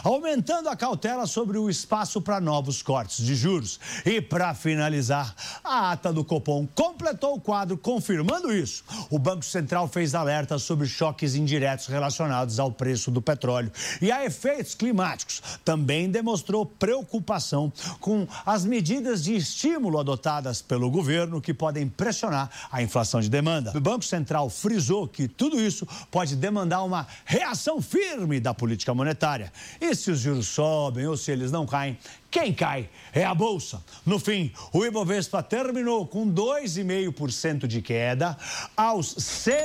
aumentando a cautela sobre o espaço para novos cortes de juros. E para finalizar, a ata do Copom completou o quadro confirmando isso. O Banco Central fez alertas sobre choques indiretos relacionados ao preço do petróleo e a efeitos climáticos. Também demonstrou preocupação com as medidas de estímulo adotadas pelo governo que podem pressionar a inflação de demanda. O Banco Central frisou que tudo isso pode demandar uma reação firme da política monetária. E se os juros sobem ou se eles não caem, quem cai é a Bolsa. No fim, o Ibovespa terminou com 2,5% de queda aos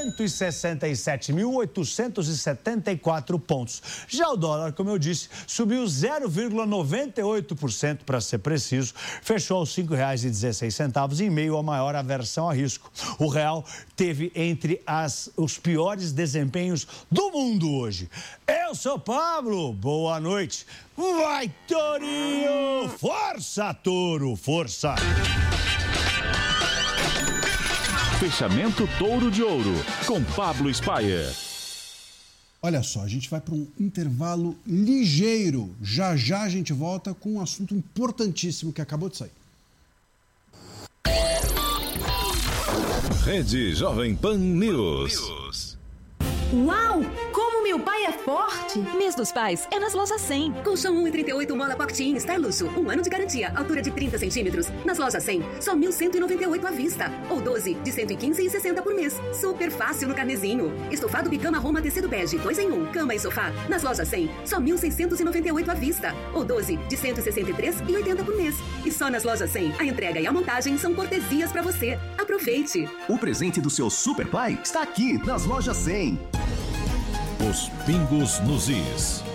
167.874 pontos. Já o dólar, como eu disse, subiu 0,98% para ser preciso, fechou aos R$ 5,16 em meio à maior aversão a risco. O real teve entre os piores desempenhos do mundo hoje. Eu sou Pablo, boa noite. Vai, Torinho! Força, Touro, força! Fechamento Touro de Ouro, com Pablo Spyer. Olha só, a gente vai para um intervalo ligeiro. Já já a gente volta com um assunto importantíssimo que acabou de sair. Rede Jovem Pan News. Uau! Como meu pai é forte! Mês dos Pais é nas lojas 100. Colchão 1,38 mola Pocket-in Star Luxo. 1 ano de garantia, altura de 30 centímetros. Nas lojas 100, só 1.198 à vista. Ou 12 de 115,60 por mês. Super fácil no carnezinho. Estofado Bicama Roma tecido bege, 2 em 1, cama e sofá. Nas lojas 100, só 1.698 à vista. Ou 12 de 163,80 por mês. E só nas lojas 100, a entrega e a montagem são cortesias para você. Aproveite! O presente do seu Super Pai está aqui nas lojas 100. Os pingos nos is.